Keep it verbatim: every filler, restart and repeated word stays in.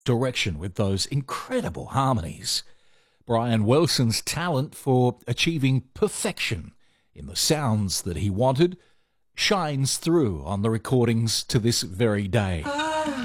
direction with those incredible harmonies. Brian Wilson's talent for achieving perfection in the sounds that he wanted shines through on the recordings to this very day.